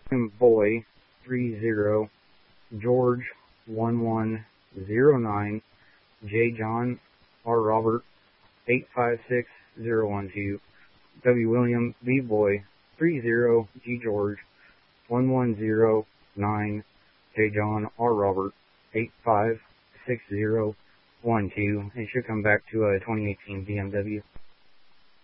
Boy 30, George 1109, J. John R. Robert 856012, W. William B. Boy 30, G. George 1109, J. John R. Robert 856012. It should come back to a 2018 BMW.